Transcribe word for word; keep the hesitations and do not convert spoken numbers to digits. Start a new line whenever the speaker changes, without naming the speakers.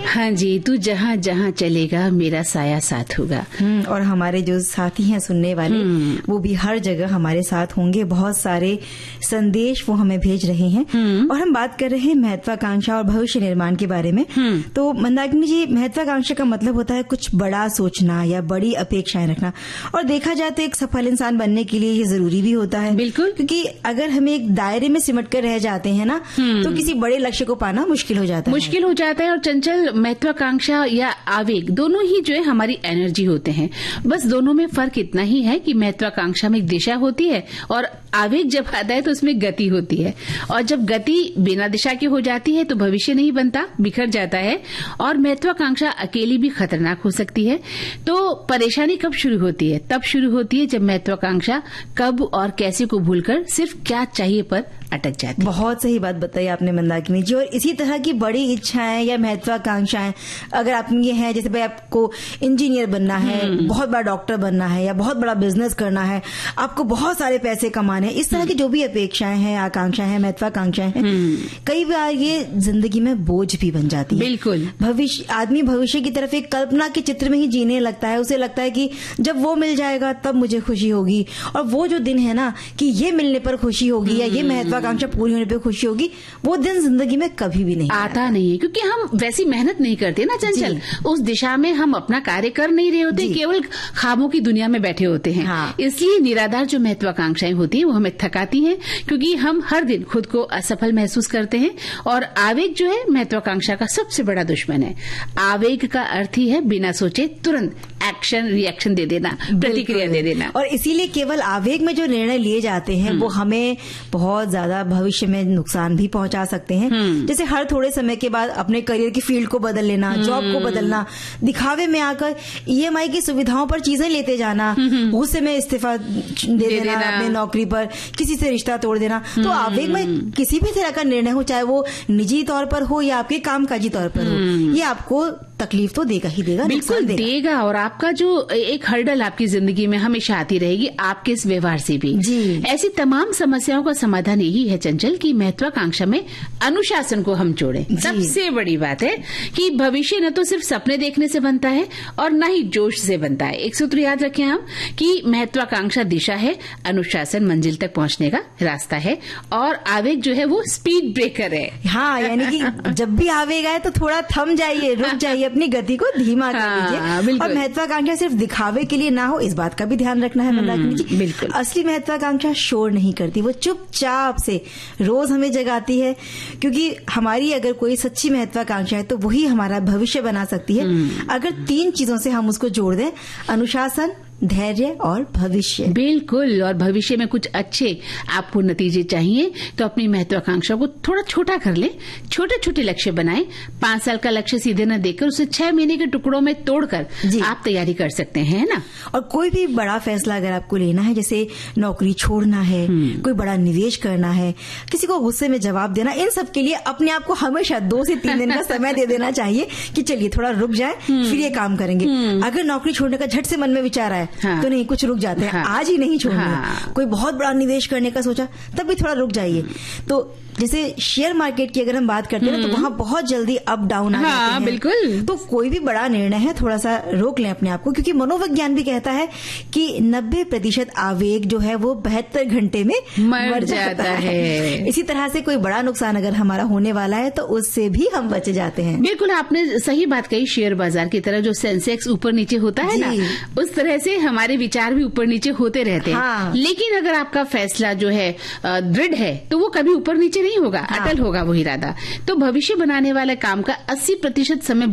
हाँ जी, तू जहाँ जहाँ चलेगा मेरा साया साथ होगा।
और हमारे जो साथी हैं सुनने वाले, वो भी हर जगह हमारे साथ होंगे। बहुत सारे संदेश वो हमें भेज रहे हैं। और हम बात कर रहे हैं महत्वाकांक्षा और भविष्य निर्माण के बारे में। तो मंदाकिनी जी, महत्वाकांक्षा का मतलब होता है कुछ बड़ा सोचना या बड़ी अपेक्षाएं रखना। और देखा जाए तो एक सफल इंसान बनने के लिए ये जरूरी भी होता है।
बिल्कुल,
क्योंकि अगर हम एक दायरे में सिमट कर रह जाते हैं ना, तो किसी बड़े लक्ष्य को पाना मुश्किल हो जाता है
मुश्किल हो जाता है। और चंचल, महत्वाकांक्षा या आवेग दोनों ही जो है हमारी एनर्जी होते हैं। बस दोनों में फर्क इतना ही है कि महत्वाकांक्षा में एक दिशा होती है और आवेग जब आता है तो उसमें गति होती है। और जब गति बिना दिशा की हो जाती है तो भविष्य नहीं बनता, बिखर जाता है। और महत्वाकांक्षा अकेली भी खतरनाक हो सकती है। तो परेशानी कब शुरू होती है? तब शुरू होती है जब महत्वाकांक्षा कब और कैसे को भूलकर सिर्फ क्या चाहिए पर अटक जाती है।
बहुत सही बात बताई आपने मंदाकिनी जी। और इसी तरह की बड़ी इच्छाएं या महत्वाकांक्षाएं अगर आप ये हैं, जैसे भाई आपको इंजीनियर बनना है, बहुत बड़ा डॉक्टर बनना है, या बहुत बड़ा बिजनेस करना है, आपको बहुत सारे पैसे कमाने हैं, इस तरह की जो भी अपेक्षाएं हैं, आकांक्षाएं हैं, महत्वाकांक्षाएं हैं, कई बार ये जिंदगी में बोझ भी बन जाती है।
बिल्कुल,
भविष्य आदमी भविष्य की तरफ एक कल्पना के चित्र में ही जीने लगता है। उसे लगता है कि जब वो मिल जाएगा तब मुझे खुशी होगी। और वो जो दिन है ना कि ये मिलने पर खुशी होगी या ये महत्वाकांक्षा पूरी होने पर खुशी होगी, वो दिन जिंदगी में कभी भी नहीं
आता नहीं है। क्योंकि हम वैसी मेहनत नहीं करते ना चंचल, उस दिशा में हम अपना कार्य कर नहीं रहे होते, केवल ख्वाबों की दुनिया में बैठे होते हैं। हाँ। इसलिए निराधार जो महत्वाकांक्षाएं होती हैं वो हमें थकाती हैं, क्योंकि हम हर दिन खुद को असफल महसूस करते हैं। और आवेग जो है महत्वाकांक्षा का सबसे बड़ा दुश्मन है। आवेग का अर्थ ही है बिना सोचे तुरंत एक्शन रिएक्शन दे देना, प्रतिक्रिया दे देना।
और इसीलिए केवल आवेग में जो निर्णय लिए जाते हैं वो हमें बहुत ज्यादा भविष्य में नुकसान भी पहुंचा सकते हैं। जैसे हर थोड़े समय के बाद अपने करियर की फील्ड को बदल लेना, जॉब को बदलना, दिखावे में आकर ईएमआई की सुविधाओं पर चीजें लेते जाना, उससे में इस्तीफा दे, दे देना, देना अपनी नौकरी पर, किसी से रिश्ता तोड़ देना। तो आवेग में किसी भी तरह का निर्णय हो, चाहे वो निजी तौर पर हो या आपके कामकाजी तौर पर हो, ये आपको तकलीफ तो देगा ही देगा,
बिल्कुल देगा।, देगा। और आपका जो एक हर्डल आपकी जिंदगी में हमेशा आती रहेगी, आपके इस व्यवहार से भी। जी। ऐसी तमाम समस्याओं का समाधान यही है चंचल कि महत्वाकांक्षा में अनुशासन को हम जोड़ें। सबसे बड़ी बात है कि भविष्य न तो सिर्फ सपने देखने से बनता है और न ही जोश से बनता है। एक सूत्र याद रखें हम कि महत्वाकांक्षा दिशा है, अनुशासन मंजिल तक पहुंचने का रास्ता है, और आवेग जो है वो स्पीड ब्रेकर है।
हाँ, यानी कि जब भी आवेग आए तो थोड़ा थम जाइए, रुक जाइए, अपनी गति को धीमा कर लीजिए। और महत्वाकांक्षा सिर्फ दिखावे के लिए ना हो, इस बात का भी ध्यान रखना है मंदाकिनी जी।
बिल्कुल,
असली महत्वाकांक्षा शोर नहीं करती, वो चुपचाप से रोज हमें जगाती है। क्योंकि हमारी अगर कोई सच्ची महत्वाकांक्षा है तो वही हमारा भविष्य बना सकती है। अगर तीन चीजों से हम उसको जोड़ दें, अनुशासन, धैर्य और भविष्य।
बिल्कुल। और भविष्य में कुछ अच्छे आपको नतीजे चाहिए तो अपनी महत्वाकांक्षा को थोड़ा छोटा कर ले, छोटे छोटे लक्ष्य बनाएं। पांच साल का लक्ष्य सीधे न देकर उसे छह महीने के टुकड़ों में तोड़कर आप तैयारी कर सकते हैं, ना।
और कोई भी बड़ा फैसला अगर आपको लेना है, जैसे नौकरी छोड़ना है, कोई बड़ा निवेश करना है, किसी को गुस्से में जवाब देना, इन सब के लिए अपने आप को हमेशा दो से तीन दिन का समय दे देना चाहिए कि चलिए थोड़ा रुक जाए, फिर ये काम करेंगे। अगर नौकरी छोड़ने का झट से मन में विचार आया हाँ। तो नहीं, कुछ रुक जाते हैं। हाँ। आज ही नहीं छोड़ना। हाँ। कोई बहुत बड़ा निवेश करने का सोचा, तब भी थोड़ा रुक जाइए। तो जैसे शेयर मार्केट की अगर हम बात करते हैं तो वहां बहुत जल्दी अप डाउन आ
हाँ,
जाते हैं।
बिल्कुल।
तो कोई भी बड़ा निर्णय है थोड़ा सा रोक लें अपने आप को, क्योंकि मनोविज्ञान भी कहता है कि नब्बे प्रतिशत आवेग जो है वो बहत्तर घंटे में
मर, मर जाता, जाता है।, है
इसी तरह से कोई बड़ा नुकसान अगर हमारा होने वाला है तो उससे भी हम बच जाते हैं।
बिल्कुल, आपने सही बात कही। शेयर बाजार की तरह जो सेंसेक्स ऊपर नीचे होता है ना, उस तरह से हमारे विचार भी ऊपर नीचे होते रहते हैं। हाँ। लेकिन अगर आपका फैसला जो है दृढ़ है तो वो कभी ऊपर नीचे नहीं होगा, हाँ। अटल होगा वो इरादा। तो भविष्य बनाने वाले काम का अस्सी प्रतिशत समय